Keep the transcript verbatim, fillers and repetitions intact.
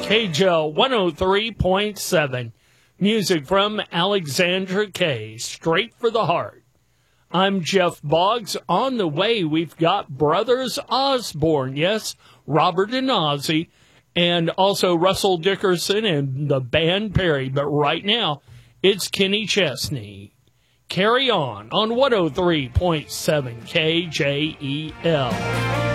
K J L one oh three point seven. Music from Alexandra K, straight for the heart. I'm Jeff Boggs. On the way, we've got Brothers Osborne. Yes, Robert and Ozzy, and also Russell Dickerson and the band Perry. But right now, it's Kenny Chesney. Carry on on one oh three point seven K J E L.